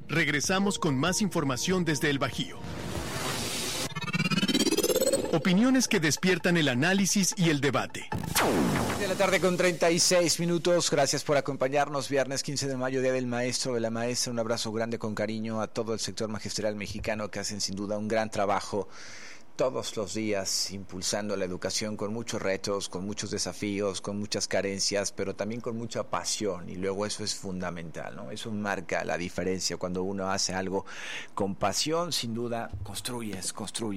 Regresamos con más información desde el Bajío. Opiniones que despiertan el análisis y el debate. De la tarde con 36 minutos. Gracias por acompañarnos. Viernes 15 de mayo, Día del Maestro, de la Maestra. Un abrazo grande con cariño a todo el sector magisterial mexicano que hacen sin duda un gran trabajo todos los días impulsando la educación con muchos retos, con muchos desafíos, con muchas carencias, pero también con mucha pasión, y luego eso es fundamental, ¿no? Eso marca la diferencia. Cuando uno hace algo con pasión, sin duda construyes.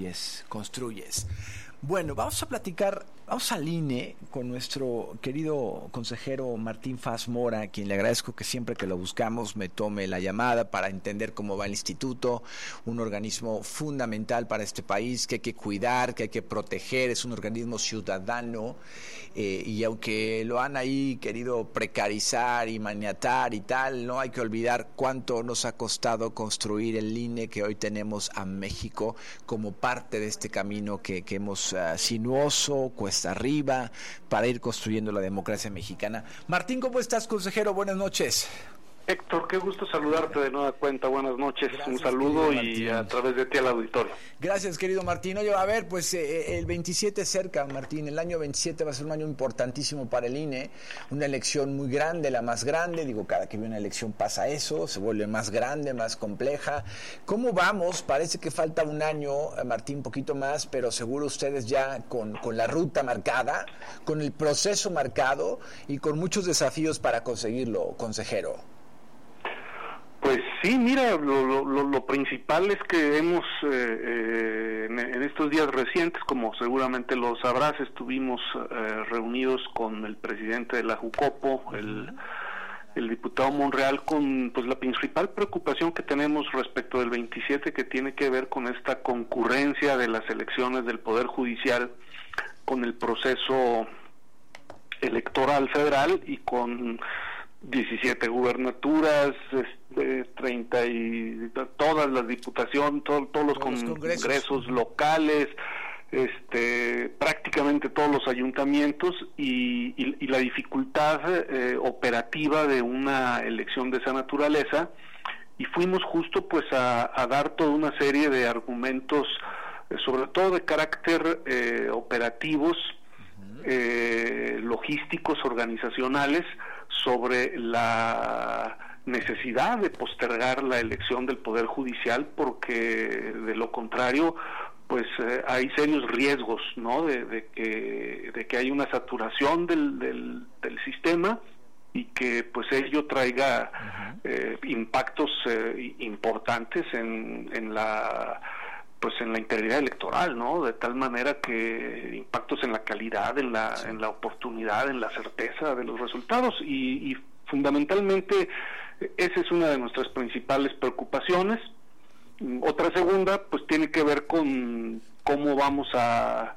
Bueno, vamos a platicar, vamos al INE con nuestro querido consejero Martín Faz Mora, a quien le agradezco que siempre que lo buscamos me tome la llamada para entender cómo va el instituto, un organismo fundamental para este país que hay que cuidar, que hay que proteger, es un organismo ciudadano, y aunque lo han ahí querido precarizar y maniatar y tal, no hay que olvidar cuánto nos ha costado construir el INE que hoy tenemos a México como parte de este camino que hemos sinuoso, cuesta arriba, para ir construyendo la democracia mexicana. Martín, ¿cómo estás, consejero? Buenas noches. Héctor, qué gusto saludarte de nueva cuenta. Buenas noches. Gracias, un saludo y a través de ti al auditorio. Gracias, querido Martín. Oye, a ver, pues el 27 cerca, Martín. El año 27 va a ser un año importantísimo para el INE. Una elección muy grande, la más grande. Digo, cada que viene una elección pasa eso, se vuelve más grande, más compleja. ¿Cómo vamos? Parece que falta un año, Martín, un poquito más, pero seguro ustedes ya con la ruta marcada, con el proceso marcado y con muchos desafíos para conseguirlo, consejero. Pues sí, mira, lo principal es que hemos, en estos días recientes, como seguramente lo sabrás, estuvimos reunidos con el presidente de la Jucopo, el diputado Monreal, con pues la principal preocupación que tenemos respecto del 27, que tiene que ver con esta concurrencia de las elecciones del Poder Judicial con el proceso electoral federal y con 17 gubernaturas, 30 y todas las diputaciones, todos los congresos locales, prácticamente todos los ayuntamientos y la dificultad operativa de una elección de esa naturaleza, y fuimos justo pues a dar toda una serie de argumentos, sobre todo de carácter operativos, logísticos, organizacionales, sobre la necesidad de postergar la elección del Poder Judicial, porque de lo contrario pues hay serios riesgos, ¿no?, de que hay una saturación del sistema y que pues ello traiga impactos importantes en la integridad electoral, ¿no?, de tal manera que impactos en la calidad, en la oportunidad, en la certeza de los resultados, y fundamentalmente esa es una de nuestras principales preocupaciones. Otra segunda pues tiene que ver con cómo vamos a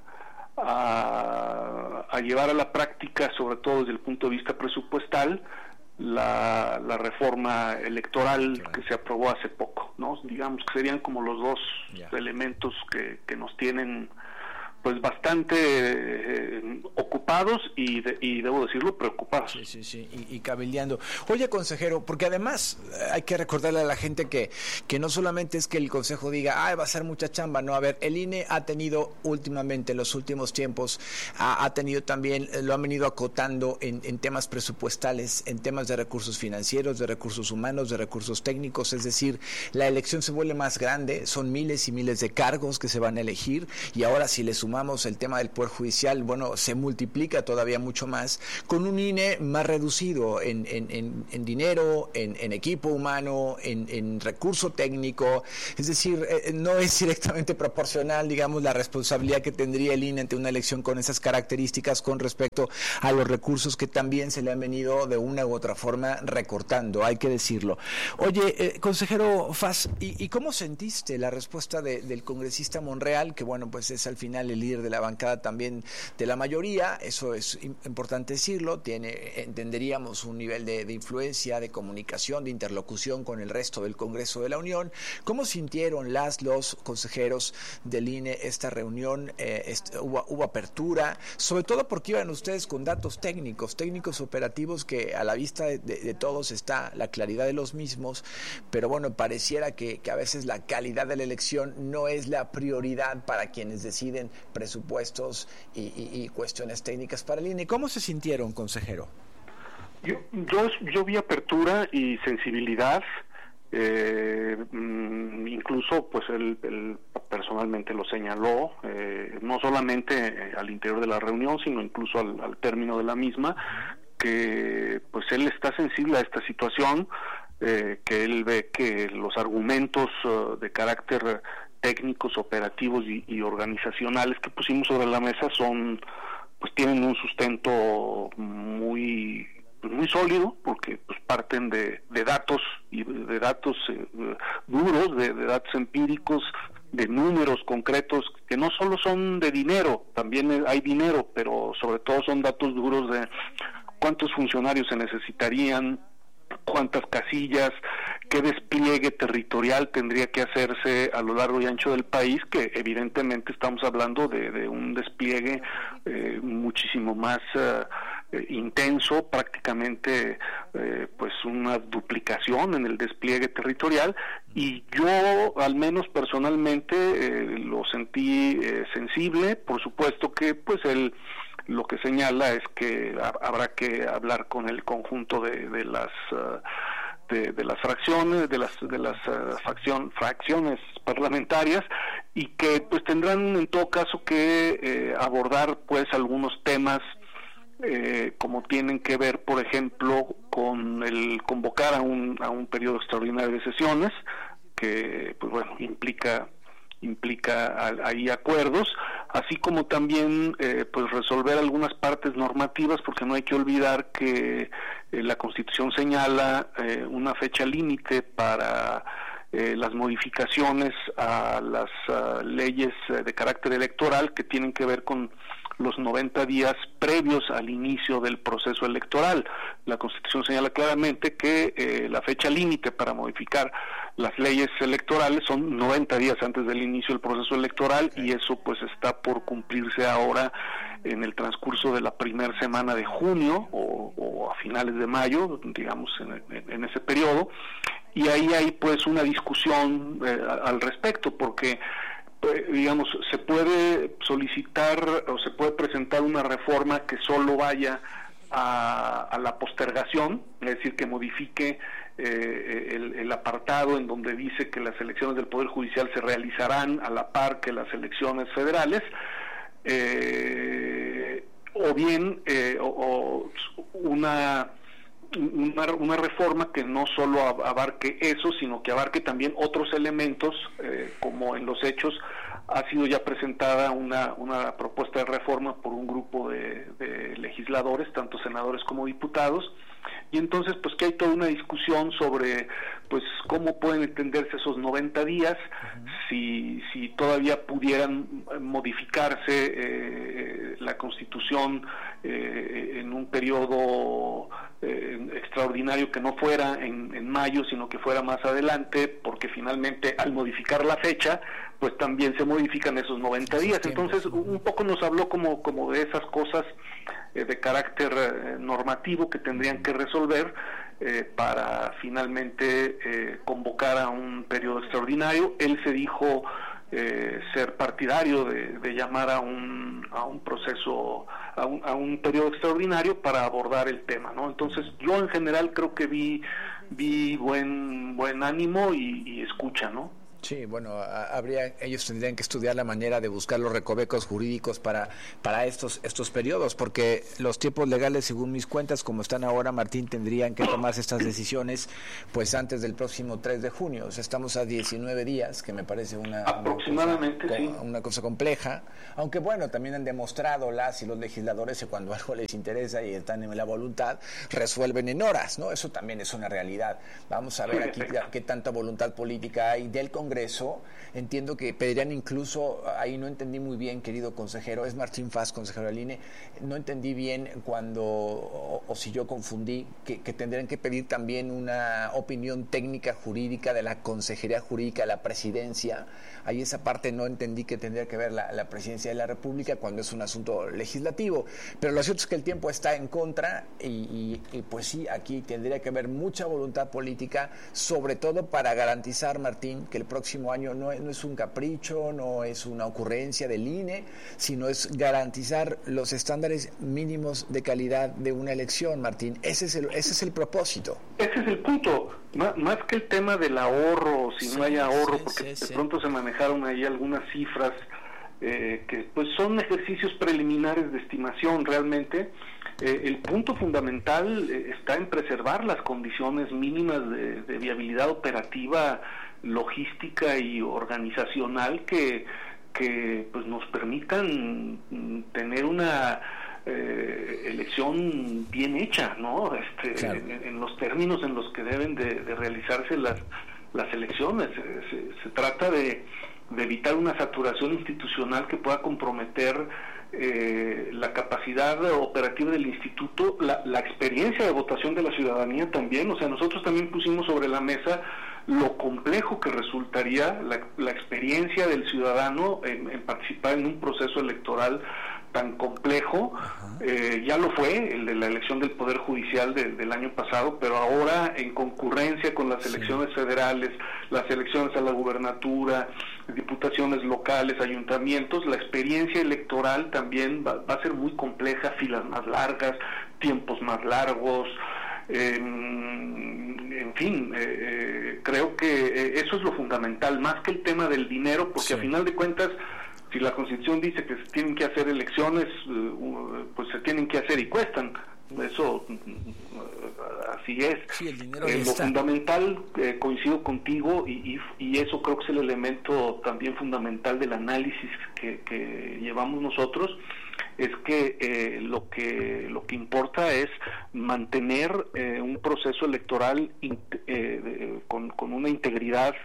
llevar a la práctica, sobre todo desde el punto de vista presupuestal, la reforma electoral que se aprobó hace poco, ¿no? Digamos que serían como los dos elementos que nos tienen pues bastante ocupados y debo decirlo, preocupados. Sí, y cabildeando. Oye, consejero, porque además hay que recordarle a la gente que no solamente es que el consejo diga, va a ser mucha chamba, no, a ver, el INE ha tenido últimamente, en los últimos tiempos, ha tenido también, lo han venido acotando en temas presupuestales, en temas de recursos financieros, de recursos humanos, de recursos técnicos, es decir, la elección se vuelve más grande, son miles y miles de cargos que se van a elegir, y ahora si le sumamos el tema del Poder Judicial, bueno, se multiplica todavía mucho más, con un INE más reducido en dinero, en equipo humano, en recurso técnico, es decir, no es directamente proporcional, digamos, la responsabilidad que tendría el INE ante una elección con esas características con respecto a los recursos que también se le han venido de una u otra forma recortando, hay que decirlo. Oye, consejero Faz, ¿y cómo sentiste la respuesta del congresista Monreal, que bueno, pues es al final el líder de la bancada también de la mayoría, eso es importante decirlo, entenderíamos un nivel de influencia, de comunicación, de interlocución con el resto del Congreso de la Unión. ¿Cómo sintieron los consejeros del INE esta reunión? ¿Hubo apertura? Sobre todo porque iban ustedes con datos técnicos operativos que a la vista de todos está la claridad de los mismos, pero bueno, pareciera que a veces la calidad de la elección no es la prioridad para quienes deciden presupuestos y cuestiones técnicas para el INE. ¿Cómo se sintieron, consejero? Yo vi apertura y sensibilidad, incluso pues él personalmente lo señaló, no solamente al interior de la reunión, sino incluso al término de la misma, que pues él está sensible a esta situación, que él ve que los argumentos de carácter técnicos, operativos y organizacionales que pusimos sobre la mesa tienen un sustento muy sólido, porque pues parten de datos y de datos duros, de datos empíricos, de números concretos que no solo son de dinero, también hay dinero, pero sobre todo son datos duros de cuántos funcionarios se necesitarían, cuántas casillas, qué despliegue territorial tendría que hacerse a lo largo y ancho del país, que evidentemente estamos hablando de un despliegue muchísimo más intenso, prácticamente pues una duplicación en el despliegue territorial, y yo al menos personalmente lo sentí sensible. Por supuesto que pues lo que señala es que habrá que hablar con el conjunto de las fracciones, de las fracciones parlamentarias, y que pues tendrán en todo caso que abordar pues algunos temas como tienen que ver, por ejemplo, con el convocar a un periodo extraordinario de sesiones, que pues bueno, implica ahí acuerdos, así como también pues resolver algunas partes normativas, porque no hay que olvidar que la Constitución señala una fecha límite para las modificaciones a las leyes de carácter electoral, que tienen que ver con los 90 días previos al inicio del proceso electoral. La Constitución señala claramente que la fecha límite para modificar las leyes electorales son 90 días antes del inicio del proceso electoral, y eso pues está por cumplirse ahora en el transcurso de la primera semana de junio o a finales de mayo, digamos en ese periodo, y ahí hay pues una discusión al respecto, porque digamos, se puede solicitar o se puede presentar una reforma que solo vaya a la postergación, es decir, que modifique el apartado en donde dice que las elecciones del Poder Judicial se realizarán a la par que las elecciones federales, o bien una reforma que no solo abarque eso, sino que abarque también otros elementos, como en los hechos ha sido ya presentada una propuesta de reforma por un grupo de legisladores, tanto senadores como diputados, y entonces pues que hay toda una discusión sobre pues cómo pueden entenderse esos 90 días, si todavía pudieran modificarse la Constitución en un periodo extraordinario que no fuera en mayo, sino que fuera más adelante, porque finalmente al modificar la fecha pues también se modifican esos 90 días. Entonces un poco nos habló como de esas cosas de carácter normativo que tendrían que resolver para finalmente convocar a un periodo extraordinario. Él se dijo ser partidario de llamar a un proceso, a un periodo extraordinario para abordar el tema, ¿no? Entonces yo en general creo que vi buen ánimo y escucha, ¿no? Sí, bueno, ellos tendrían que estudiar la manera de buscar los recovecos jurídicos para estos periodos, porque los tiempos legales, según mis cuentas, como están ahora, Martín, tendrían que tomarse estas decisiones pues antes del próximo 3 de junio. O sea, estamos a 19 días, que me parece una cosa compleja, aunque bueno, también han demostrado las y los legisladores que cuando algo les interesa y están en la voluntad, resuelven en horas, ¿no? Eso también es una realidad. Vamos a ver aquí qué tanta voluntad política hay del Congreso Congreso. Entiendo que pedirían incluso, ahí no entendí muy bien, querido consejero, es Martín Faz, consejero del INE, no entendí bien cuando, o si yo confundí, que tendrían que pedir también una opinión técnica jurídica de la Consejería Jurídica de la Presidencia. Ahí esa parte no entendí que tendría que ver la Presidencia de la República cuando es un asunto legislativo. Pero lo cierto es que el tiempo está en contra y pues sí, aquí tendría que haber mucha voluntad política, sobre todo para garantizar, Martín, que el próximo año no es un capricho, no es una ocurrencia del INE, sino es garantizar los estándares mínimos de calidad de una elección, Martín. Ese es el propósito. Ese es el punto. Más que el tema del ahorro, si no hay ahorro, porque de pronto se manejaron ahí algunas cifras que pues son ejercicios preliminares de estimación realmente. El punto fundamental está en preservar las condiciones mínimas de viabilidad operativa, logística y organizacional que pues nos permitan tener una elección bien hecha, ¿no? Claro. En los términos en los que deben de realizarse las elecciones. Se trata de evitar una saturación institucional que pueda comprometer la capacidad operativa del instituto, la experiencia de votación de la ciudadanía también. O sea, nosotros también pusimos sobre la mesa lo complejo que resultaría la experiencia del ciudadano en participar en un proceso electoral tan complejo. Ya lo fue el de la elección del Poder Judicial del año pasado, pero ahora en concurrencia con las elecciones federales, las elecciones a la gubernatura, diputaciones locales, ayuntamientos, la experiencia electoral también va a ser muy compleja, filas más largas, tiempos más largos. En fin, creo que eso es lo fundamental, más que el tema del dinero, porque a final de cuentas, si la Constitución dice que se tienen que hacer elecciones, pues se tienen que hacer y cuestan. Eso así es. Sí, el dinero lo fundamental, coincido contigo, y eso creo que es el elemento también fundamental del análisis que llevamos nosotros, es que lo que importa es mantener un proceso electoral con una integridad,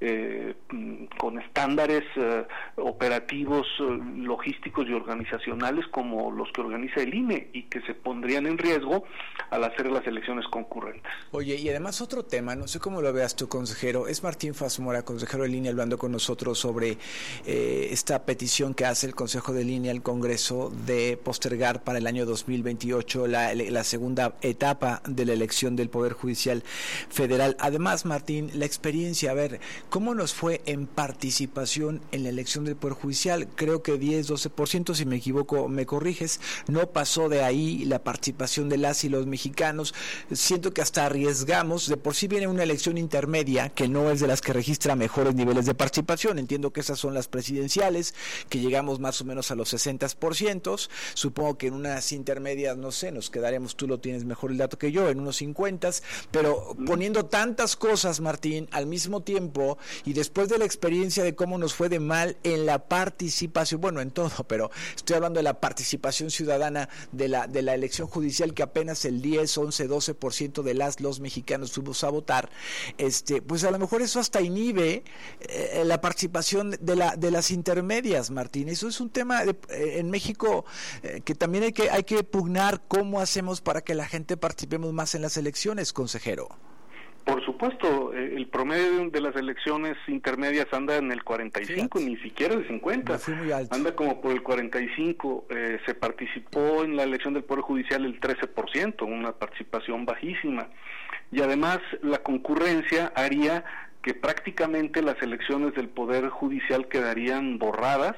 con estándares operativos, logísticos y organizacionales como los que organiza el INE, y que se pondrían en riesgo al hacer las elecciones concurrentes. Oye, y además otro tema, no sé cómo lo veas tú, consejero, es Martín Faz Mora, consejero del INE, hablando con nosotros sobre esta petición que hace el Consejo del INE al Congreso de postergar para el año 2028 la segunda etapa de la elección del Poder Judicial Federal. Además, Martín, la experiencia, a ver, ¿cómo nos fue en participación en la elección del Poder Judicial? Creo que 10-12%, si me equivoco me corriges, no pasó de ahí la participación de las y los mexicanos. Siento que hasta arriesgamos, de por sí viene una elección intermedia que no es de las que registra mejores niveles de participación. Entiendo que esas son las presidenciales, que llegamos más o menos a los 60%. Supongo que en unas intermedias, no sé, nos quedaremos, tú lo tienes mejor el dato que yo, en unos 50, pero poniendo tantas cosas, Martín, al mismo tiempo, y después de la experiencia de cómo nos fue de mal en la participación, bueno, en todo, pero estoy hablando de la participación ciudadana de la elección judicial, que apenas el 10, 11, 12% de los mexicanos fuimos a votar, pues a lo mejor eso hasta inhibe la participación de las intermedias, Martín. Eso es un tema en México que también hay que pugnar cómo hacemos para que la gente participemos más en las elecciones, consejero. Por supuesto, el promedio de las elecciones intermedias anda en el 45, ni siquiera el 50, anda como por el 45. Se participó en la elección del Poder Judicial el 13%, una participación bajísima, y además la concurrencia haría que prácticamente las elecciones del Poder Judicial quedarían borradas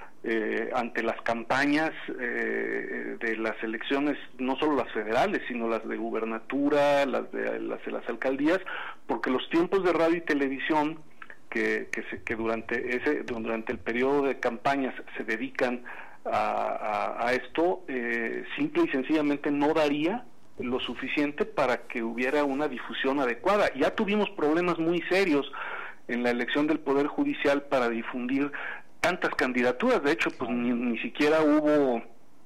ante las campañas de las elecciones, no solo las federales, sino las de gubernatura, las de las alcaldías, porque los tiempos de radio y televisión que durante el periodo de campañas se dedican a esto, simple y sencillamente no daría lo suficiente para que hubiera una difusión adecuada. Ya tuvimos problemas muy serios en la elección del Poder Judicial para difundir tantas candidaturas. De hecho, pues ni siquiera hubo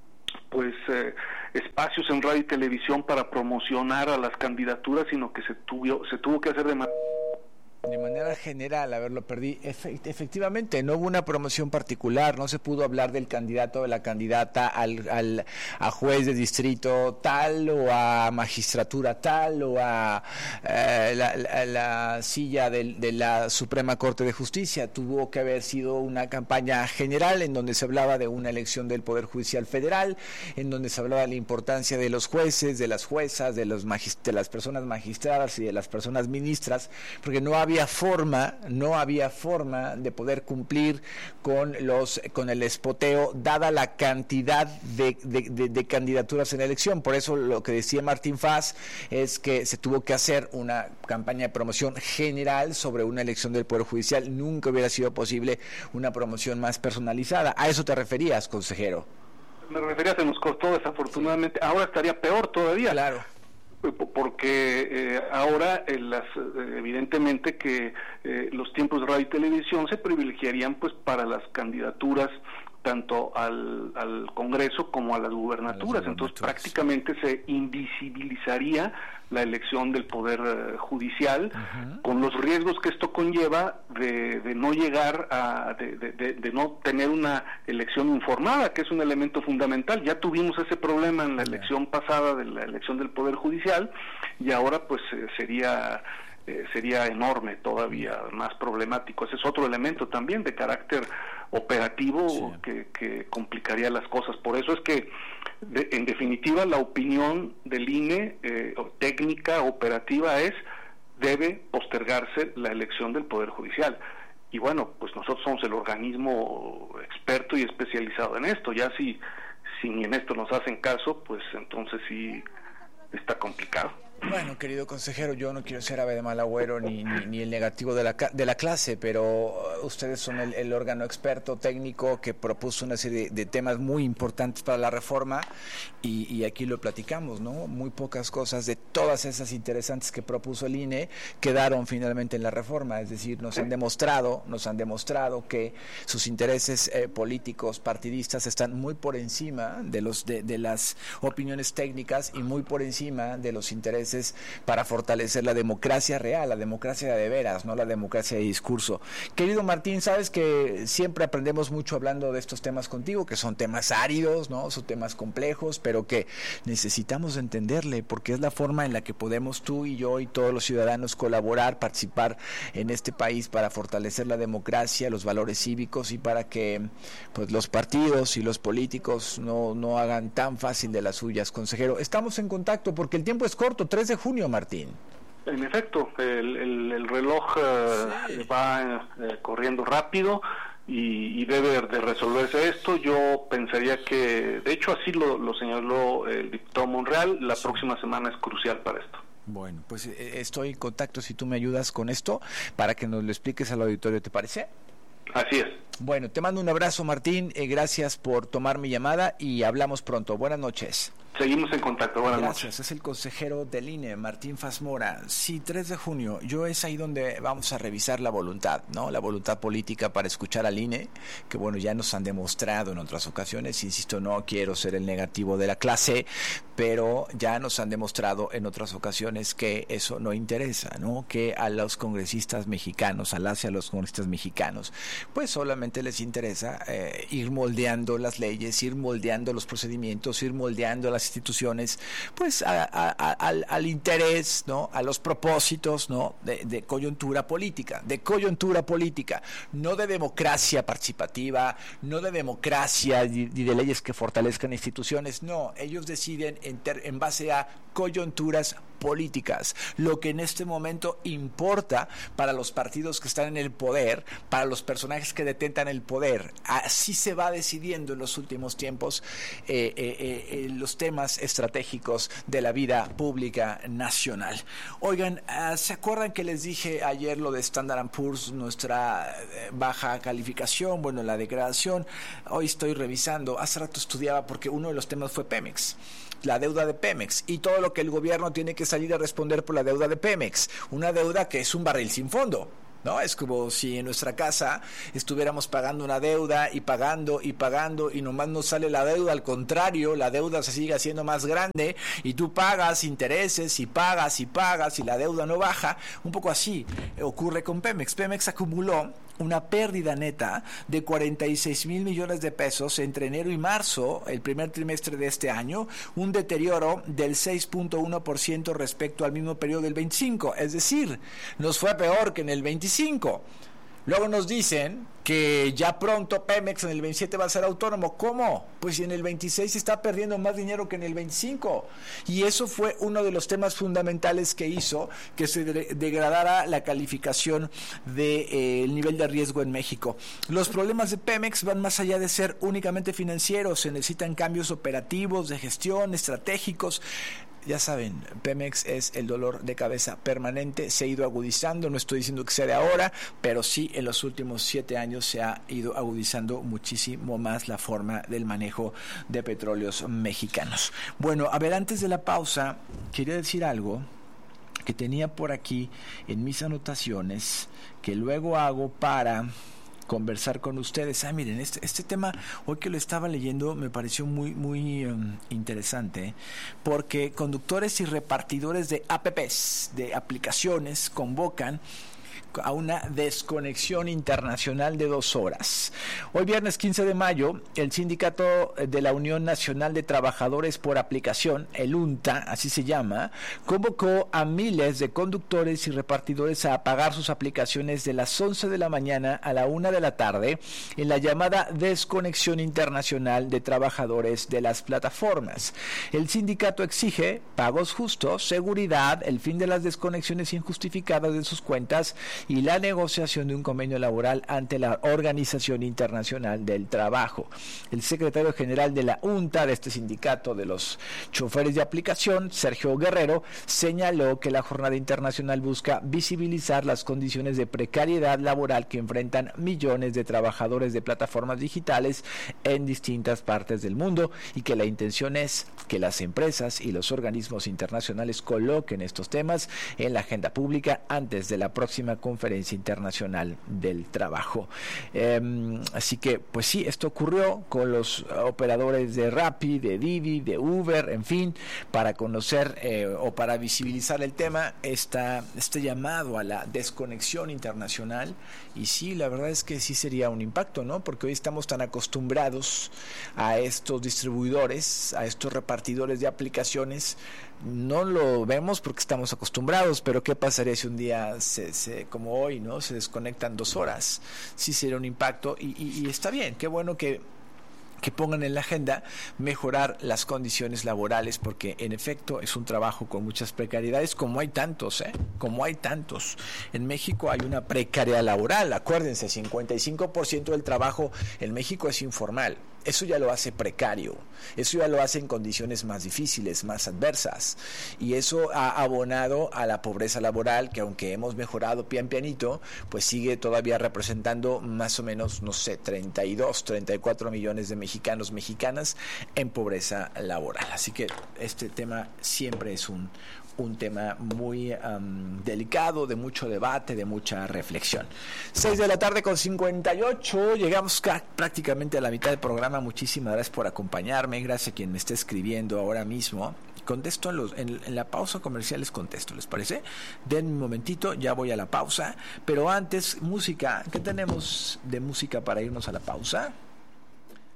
espacios en radio y televisión para promocionar a las candidaturas, sino que se tuvo que hacer de manera De manera general, a ver, lo perdí. Efectivamente, no hubo una promoción particular, no se pudo hablar del candidato o de la candidata a juez de distrito tal o a magistratura tal o a la silla de la Suprema Corte de Justicia. Tuvo que haber sido una campaña general en donde se hablaba de una elección del Poder Judicial Federal, en donde se hablaba de la importancia de los jueces, de las juezas, de las personas magistradas y de las personas ministras, porque no había forma de poder cumplir con el espoteo, dada la cantidad de candidaturas en la elección. Por eso lo que decía Martín Faz es que se tuvo que hacer una campaña de promoción general sobre una elección del Poder Judicial. Nunca hubiera sido posible una promoción más personalizada. ¿A eso te referías, consejero? Me refería, se nos cortó desafortunadamente. Sí. Ahora estaría peor todavía. Claro. Porque ahora evidentemente que los tiempos de radio y televisión se privilegiarían pues para las candidaturas tanto al Congreso como a las gubernaturas. Entonces prácticamente se invisibilizaría la elección del Poder Judicial, con los riesgos que esto conlleva de no llegar de no tener una elección informada, que es un elemento fundamental. Ya tuvimos ese problema en la elección pasada de la elección del Poder Judicial, y ahora pues sería enorme, todavía más problemático. Ese es otro elemento también de carácter operativo, sí, que complicaría las cosas. Por eso es que, en definitiva, la opinión del INE, técnica, operativa, debe postergarse la elección del Poder Judicial. Y bueno, pues nosotros somos el organismo experto y especializado en esto. Ya si ni en esto nos hacen caso, pues entonces sí está complicado. Bueno, querido consejero, yo no quiero ser ave de mal agüero ni el negativo de la clase, pero ustedes son el órgano experto técnico que propuso una serie de temas muy importantes para la reforma, y aquí lo platicamos, ¿no? Muy pocas cosas de todas esas interesantes que propuso el INE quedaron finalmente en la reforma. Es decir, nos han demostrado que sus intereses políticos, partidistas, están muy por encima de las opiniones técnicas y muy por encima de los intereses para fortalecer la democracia real, la democracia de veras, no la democracia de discurso. Querido Martín, sabes que siempre aprendemos mucho hablando de estos temas contigo, que son temas áridos, ¿no? Son temas complejos, pero que necesitamos entenderle, porque es la forma en la que podemos tú y yo y todos los ciudadanos colaborar, participar en este país para fortalecer la democracia, los valores cívicos, y para que pues los partidos y los políticos no hagan tan fácil de las suyas. Consejero, estamos en contacto porque el tiempo es corto. 3 de junio, Martín. En efecto, el reloj va corriendo rápido y debe de resolverse esto. Yo pensaría que, de hecho, así lo señaló el diputado Monreal, la próxima semana es crucial para esto. Bueno, pues estoy en contacto, si tú me ayudas con esto, para que nos lo expliques al auditorio, ¿te parece? Así es. Bueno, te mando un abrazo, Martín, gracias por tomar mi llamada y hablamos pronto. Buenas noches. Seguimos en contacto, buenas noches. Gracias, es el consejero del INE, Martín Faz Mora. Sí, 3 de junio, es ahí donde vamos a revisar la voluntad, ¿no? La voluntad política para escuchar al INE, que bueno, ya nos han demostrado en otras ocasiones, insisto, no quiero ser el negativo de la clase, pero ya nos han demostrado en otras ocasiones que eso no interesa, ¿no? Que a los congresistas mexicanos, a los congresistas mexicanos, pues solamente les interesa ir moldeando las leyes, ir moldeando los procedimientos, ir moldeando las instituciones, pues al interés, ¿no? A los propósitos, ¿no? De coyuntura política, no de democracia participativa, no de democracia ni de leyes que fortalezcan instituciones. No, ellos deciden en base a coyunturas políticas, lo que en este momento importa para los partidos que están en el poder, para los personajes que detentan el poder. Así se va decidiendo en los últimos tiempos los temas estratégicos de la vida pública nacional. Oigan, ¿se acuerdan que les dije ayer lo de Standard & Poor's, nuestra baja calificación? Bueno, la degradación, hoy estoy revisando, hace rato estudiaba porque uno de los temas fue Pemex, la deuda de Pemex y todo lo que el gobierno tiene que salir a responder por la deuda de Pemex, una deuda que es un barril sin fondo. ¿no? Es como si en nuestra casa estuviéramos pagando una deuda y pagando y nomás no sale la deuda, al contrario, la deuda se sigue haciendo más grande y tú pagas intereses y pagas y la deuda no baja. Un poco así ocurre con Pemex. Pemex acumuló una pérdida neta de 46 mil millones de pesos entre enero y marzo, el primer trimestre de este año, un deterioro del 6.1% respecto al mismo periodo del 25, es decir, nos fue peor que en el 25. Luego nos dicen que ya pronto Pemex en el 27 va a ser autónomo. ¿Cómo? Pues en el 26 está perdiendo más dinero que en el 25. Y eso fue uno de los temas fundamentales que hizo que se degradara la calificación del nivel de riesgo en México. Los problemas de Pemex van más allá de ser únicamente financieros. Se necesitan cambios operativos, de gestión, estratégicos. Ya saben, Pemex es el dolor de cabeza permanente, se ha ido agudizando, no estoy diciendo que sea de ahora, pero sí en los últimos 7 años se ha ido agudizando muchísimo más la forma del manejo de petróleos mexicanos. Bueno, a ver, antes de la pausa, quería decir algo que tenía por aquí en mis anotaciones, que luego hago para conversar con ustedes. Miren, este tema, hoy que lo estaba leyendo, me pareció muy interesante, porque conductores y repartidores de apps, de aplicaciones, convocan a una desconexión internacional de 2 horas. Hoy viernes 15 de mayo, el sindicato de la Unión Nacional de Trabajadores por Aplicación, el UNTA, así se llama, convocó a miles de conductores y repartidores a apagar sus aplicaciones de las 11 de la mañana a la 1 de la tarde en la llamada desconexión internacional de trabajadores de las plataformas. El sindicato exige pagos justos, seguridad, el fin de las desconexiones injustificadas de sus cuentas y la negociación de un convenio laboral ante la Organización Internacional del Trabajo. El secretario general de la UNTA, de este sindicato de los choferes de aplicación, Sergio Guerrero, señaló que la jornada internacional busca visibilizar las condiciones de precariedad laboral que enfrentan millones de trabajadores de plataformas digitales en distintas partes del mundo y que la intención es que las empresas y los organismos internacionales coloquen estos temas en la agenda pública antes de la próxima Conferencia Internacional del Trabajo. Así que, pues sí, esto ocurrió con los operadores de Rappi, de Didi, de Uber, en fin, para conocer o para visibilizar el tema, este llamado a la desconexión internacional. Y sí, la verdad es que sí sería un impacto, ¿no? Porque hoy estamos tan acostumbrados a estos distribuidores, a estos repartidores de aplicaciones. No lo vemos porque estamos acostumbrados, pero ¿qué pasaría si un día, como hoy, ¿no?, se desconectan 2 horas? Sí sería un impacto y está bien, qué bueno que pongan en la agenda mejorar las condiciones laborales, porque en efecto es un trabajo con muchas precariedades, como hay tantos, En México hay una precariedad laboral, acuérdense, 55% del trabajo en México es informal. Eso ya lo hace precario, eso ya lo hace en condiciones más difíciles, más adversas, y eso ha abonado a la pobreza laboral, que aunque hemos mejorado pianito, pues sigue todavía representando más o menos, 32, 34 millones de mexicanos, mexicanas en pobreza laboral. Así que este tema siempre es un tema muy delicado, de mucho debate, de mucha reflexión. 6 de la tarde con 58, llegamos prácticamente a la mitad del programa. Muchísimas gracias por acompañarme, gracias a quien me está escribiendo ahora mismo. Contesto en la pausa comercial, les contesto, ¿les parece? Den un momentito, ya voy a la pausa, pero antes, música. ¿Qué tenemos de música para irnos a la pausa?